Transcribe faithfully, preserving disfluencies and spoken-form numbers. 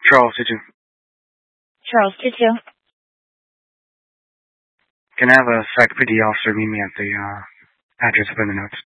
Charles, did you? Charles, two two. Can I have a Psych P D officer meet me at the uh, address within the notes?